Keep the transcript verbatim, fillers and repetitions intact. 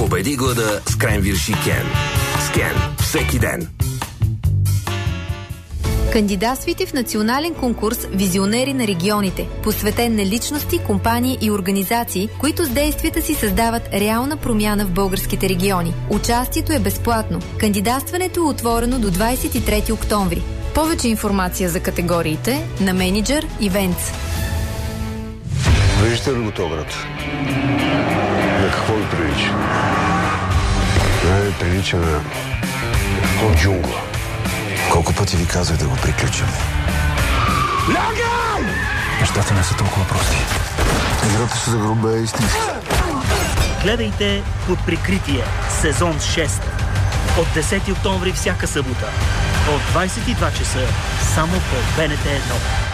Победи глада с Кренвирши Кен. С Кен всеки ден. Кандидатствайте в национален конкурс «Визионери на регионите», посветен на личности, компании и организации, които с действията си създават реална промяна в българските региони. Участието е безплатно. Кандидатстването е отворено до двадесет и трети октомври. Повече информация за категориите на Менеджер Ивентс. Виждате ли го този град? На какво ви прилича? Не ви прилича на от джунгла. Колко пъти ви казах да го приключим? Лягай! Нещата не са толкова прости. Играта се загрубе е истински. Гледайте Под прикритие, сезон шест. От десети октомври всяка събота. От двадесет и два часа само по БНТ едно.